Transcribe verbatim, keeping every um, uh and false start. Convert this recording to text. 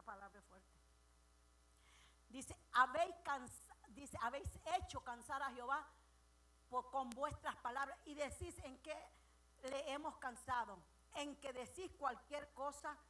palabra es fuerte. Dice, habéis, cansa, dice, habéis hecho cansar a Jehová por, con vuestras palabras. Y decís en qué le hemos cansado, en que decís cualquier cosa